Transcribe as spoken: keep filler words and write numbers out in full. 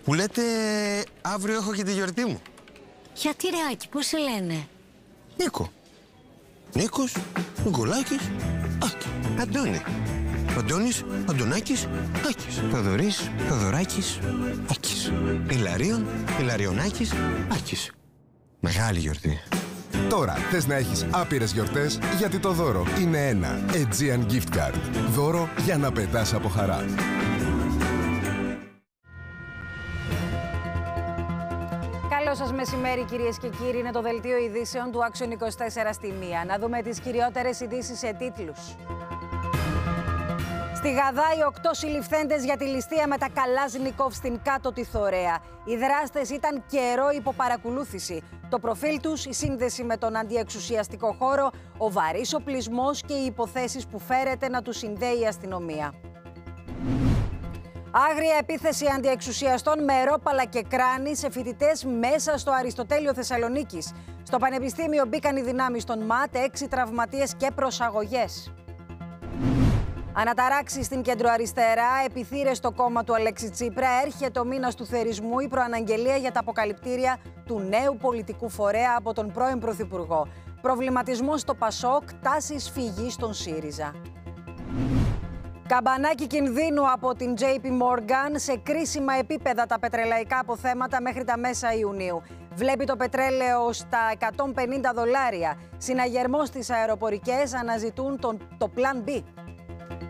Που λέτε αύριο έχω και τη γιορτή μου. Γιατί ρε Άκη, πώς σε λένε? Νίκο. Νίκος, Νικολάκης, Άκη. Αντώνη. Αντώνης, Αντωνάκης, Άκης. Θοδωρής, Θοδωράκης, Άκης. Ηλαρίων, Ηλαριονάκης, Άκης. Μεγάλη γιορτή. Τώρα θες να έχεις άπειρες γιορτές, γιατί το δώρο είναι ένα Aegean Gift Card. Δώρο για να πετάς από χαρά. Καλό σας μεσημέρι, κυρίες και κύριοι. Είναι το δελτίο ειδήσεων του Action είκοσι τέσσερα στη μία. Να δούμε τις κυριότερες ειδήσεις σε τίτλους. Στη Γαδά, οι οκτώ συλληφθέντες για τη ληστεία με τα Καλάζνικοφ στην Κάτω τη Θωρέα. Οι δράστες ήταν καιρό υπό παρακολούθηση. Το προφίλ τους, η σύνδεση με τον αντιεξουσιαστικό χώρο, ο βαρύς οπλισμός και οι υποθέσεις που φέρεται να τους συνδέει η αστυνομία. Άγρια επίθεση αντιεξουσιαστών με ρόπαλα και κράνη σε φοιτητές μέσα στο Αριστοτέλειο Θεσσαλονίκης. Στο Πανεπιστήμιο μπήκαν οι δυνάμεις των ΜΑΤ, έξι τραυματίες και προσαγωγές. Αναταράξει στην κεντροαριστερά, επιθύρες στο κόμμα του Αλέξη Τσίπρα, έρχεται ο μήνας του θερισμού, η προαναγγελία για τα αποκαλυπτήρια του νέου πολιτικού φορέα από τον πρώην Πρωθυπουργό. Προβληματισμός στο Πασόκ, τάσεις φυγής στον ΣΥΡΙΖΑ. Καμπανάκι κινδύνου από την τζέι πι Morgan, σε κρίσιμα επίπεδα τα πετρελαϊκά αποθέματα μέχρι τα μέσα Ιουνίου. Βλέπει το πετρέλαιο στα εκατόν πενήντα δολάρια. Συναγερμός στις αεροπορικές, αναζητούν τον, το Plan B.